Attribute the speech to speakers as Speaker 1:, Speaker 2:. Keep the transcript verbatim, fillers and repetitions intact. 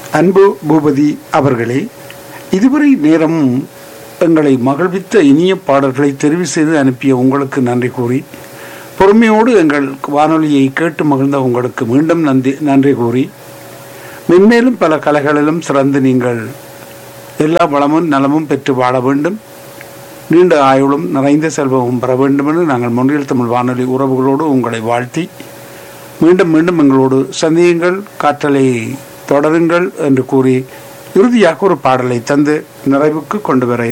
Speaker 1: அன்பு பூபதி அவர்களே, இதுவரை நேரமும் எங்களை மகிழ்வித்த இனிய பாடல்களை தெரிவு செய்து அனுப்பிய உங்களுக்கு நன்றி கூறி, பொறுமையோடு எங்கள் வானொலியை கேட்டு மகிழ்ந்த உங்களுக்கு மீண்டும் நன்றி நன்றி கூறி, மென்மேலும் பல கலைகளிலும் சிறந்து நீங்கள் எல்லா வளமும் நலமும் பெற்று வாழ வேண்டும், நீண்ட ஆயுளும் நிறைந்த செல்வமும் பெற வேண்டும் என்று நாங்கள் முன்னில் தமிழ் வானொலி உறவுகளோடு உங்களை வாழ்த்தி, மீண்டும் மீண்டும் எங்களோடு சந்தியுங்கள், காற்றலை தொடருங்கள் என்று கூறி இறுதியாக ஒரு பாடலை தந்து நிறைவுக்கு கொண்டு வர